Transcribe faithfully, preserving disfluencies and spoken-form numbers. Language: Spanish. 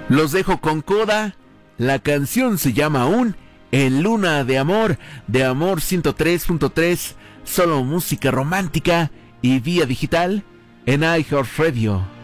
Los dejo con Coda. La canción se llama aún En Luna de Amor, de Amor ciento tres punto tres, solo música romántica y vía digital en iHeartRadio.